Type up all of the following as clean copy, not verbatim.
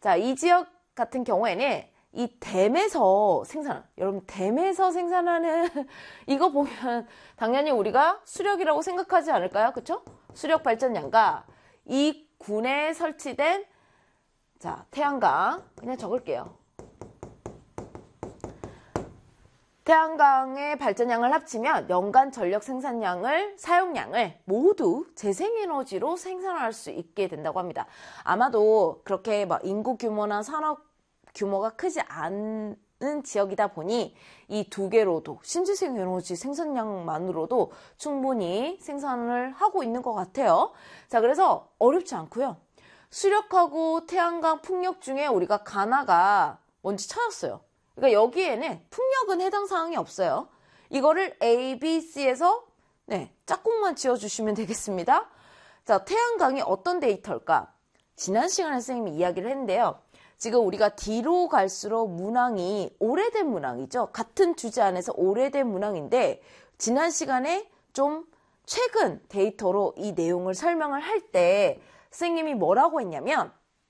자, 이 지역 같은 경우에는 이 댐에서 여러분 댐에서 생산하는 이거 보면 당연히 우리가 수력이라고 생각하지 않을까요? 그쵸? 수력 발전량과 이 군에 설치된 자, 태양광 그냥 적을게요. 태양광의 발전량을 합치면 연간 전력 사용량을 모두 재생에너지로 생산할 수 있게 된다고 합니다. 아마도 그렇게 막 인구 규모나 산업 규모가 크지 않은 지역이다 보니 이 두 개로도 신재생 에너지 생산량만으로도 충분히 생산을 하고 있는 것 같아요. 자, 그래서 어렵지 않고요. 수력하고 태양광 풍력 중에 우리가 가나가 뭔지 찾았어요. 그러니까 여기에는 풍력은 해당 사항이 없어요. 이거를 A, B, C에서 짝꿍만 지어주시면 되겠습니다. 자, 태양광이 어떤 데이터일까? 지난 시간에 선생님이 이야기를 했는데요. 지금 우리가 뒤로 갈수록 문항이 오래된 문항이죠. 같은 주제 안에서 오래된 문항인데 지난 시간에 좀 최근 데이터로 이 내용을 설명을 할 때 선생님이 뭐라고 했냐면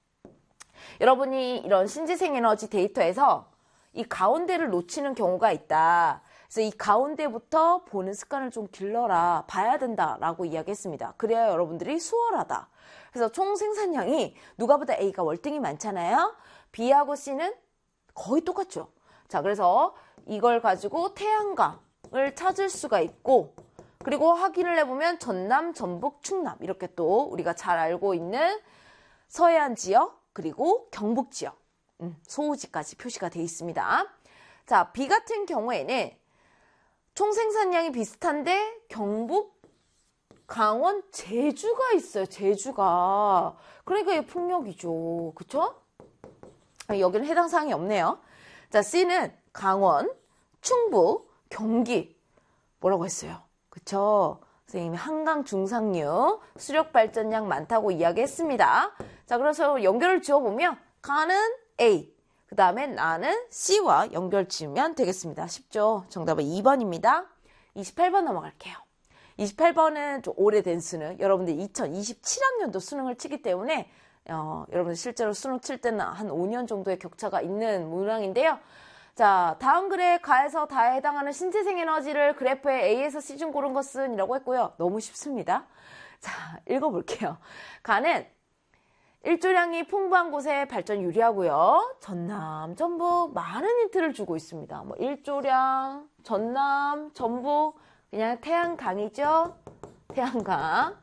여러분이 이런 신재생 에너지 데이터에서 이 가운데를 놓치는 경우가 있다. 그래서 이 가운데부터 보는 습관을 좀 길러라. 봐야 된다라고 이야기했습니다. 그래야 여러분들이 수월하다. 그래서 총 생산량이 누가보다 A가 월등히 많잖아요. B하고 C는 거의 똑같죠. 자, 그래서 이걸 가지고 태양광을 찾을 수가 있고 그리고 확인을 해보면 전남, 전북, 충남 이렇게 또 우리가 잘 알고 있는 서해안 지역 그리고 경북 지역 소우지까지 표시가 되어 있습니다. 자, B 같은 경우에는 총 생산량이 비슷한데 경북, 강원, 제주가 있어요. 제주가. 그러니까 이게 풍력이죠. 그쵸? 여기는 해당 사항이 없네요. 자, C는 강원, 충북, 경기. 뭐라고 했어요? 그쵸? 선생님이 한강 중상류 수력 발전량 많다고 이야기했습니다. 자, 그래서 연결을 지어보면 가는 A, 그 다음에 나는 C와 연결 지으면 되겠습니다. 쉽죠? 정답은 2번입니다. 28번 넘어갈게요. 28번은 좀 오래된 수능, 여러분들 2027학년도 수능을 치기 때문에 여러분들 실제로 수능 칠 때는 한 5년 정도의 격차가 있는 문항인데요. 자, 다음 글에 가에서 다에 해당하는 신재생 에너지를 그래프에 A에서 C 중 고른 것은 이라고 했고요. 너무 쉽습니다. 자, 읽어볼게요. 가는 일조량이 풍부한 곳에 발전 유리하고요. 전남, 전북 많은 힌트를 주고 있습니다. 뭐 일조량, 전남, 전북 그냥 태양광이죠. 태양광.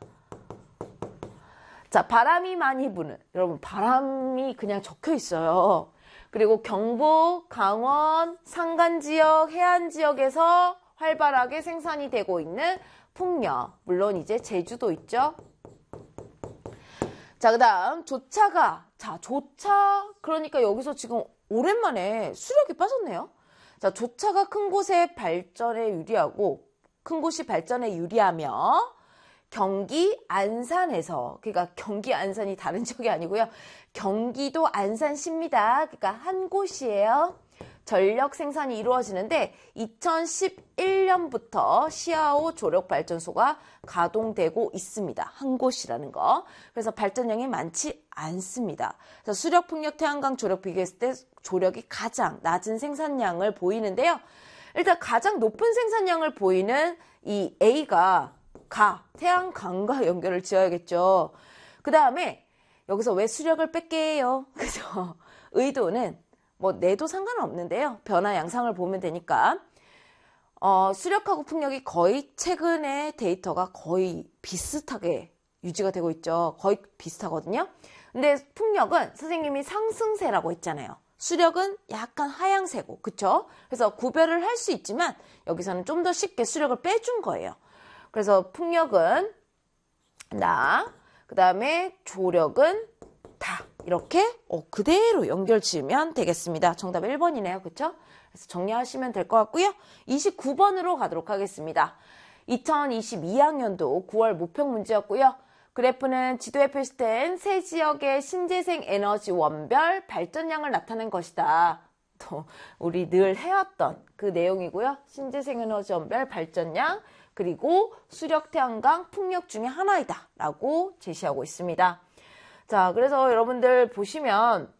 자, 바람이 많이 부는 여러분 바람이 그냥 적혀 있어요. 그리고 경북, 강원, 산간지역, 해안지역에서 활발하게 생산이 되고 있는 풍력. 물론 이제 제주도 있죠. 자, 그 다음 조차가 조차 그러니까 여기서 지금 오랜만에 수력이 빠졌네요. 자, 조차가 큰 곳의 발전에 유리하고 큰 곳이 발전에 유리하며 경기 안산에서 그러니까 경기 안산이 다른 지역이 아니고요. 경기도 안산시입니다. 그러니까 한 곳이에요. 전력 생산이 이루어지는데 2011년부터 시아오 조력발전소가 가동되고 있습니다. 한 곳이라는 거. 그래서 발전량이 많지 않습니다. 그래서 수력, 풍력, 태양광 조력 비교했을 때 조력이 가장 낮은 생산량을 보이는데요. 일단 가장 높은 생산량을 보이는 이 A가 태양광과 연결을 지어야겠죠. 그 다음에 여기서 왜 수력을 뺄게요? 그죠? 의도는 뭐 내도 상관은 없는데요. 변화 양상을 보면 되니까 수력하고 풍력이 거의 최근에 데이터가 거의 비슷하게 유지가 되고 있죠. 거의 비슷하거든요. 근데 풍력은 선생님이 상승세라고 했잖아요. 수력은 약간 하향세고 그쵸? 그래서 구별을 할 수 있지만 여기서는 좀 더 쉽게 수력을 빼준 거예요. 그래서 풍력은 그 다음에 조력은 다 이렇게 그대로 연결 지으면 되겠습니다. 정답 1번이네요. 그쵸? 그래서 정리하시면 될 것 같고요. 29번으로 가도록 하겠습니다. 2022학년도 9월 모평 문제였고요. 그래프는 지도에 표시된 세 지역의 신재생 에너지 원별 발전량을 나타낸 것이다. 또 우리 늘 해왔던 그 내용이고요. 신재생 에너지 원별 발전량 그리고 수력, 태양광, 풍력 중에 하나이다 라고 제시하고 있습니다. 자, 그래서 여러분들 보시면